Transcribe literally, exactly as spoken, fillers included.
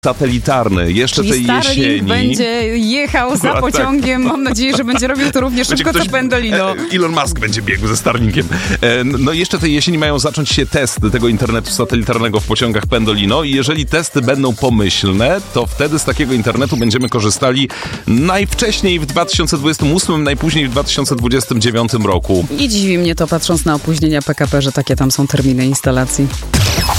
satelitarny jeszcze Czyli tej Starlink jesieni. będzie jechał za pociągiem. Mam nadzieję, że będzie robił to równie szybko co Pendolino. Elon Musk będzie biegł ze Starlinkiem. No jeszcze tej jesieni mają zacząć się testy tego internetu satelitarnego w pociągach Pendolino i jeżeli testy będą pomyślne, to wtedy z takiego internetu będziemy korzystali najwcześniej w dwa tysiące dwudziestym ósmym, najpóźniej w dwa tysiące dwudziestym dziewiątym roku. Nie dziwi mnie to, patrząc na opóźnienia P K P, że takie tam są terminy instalacji.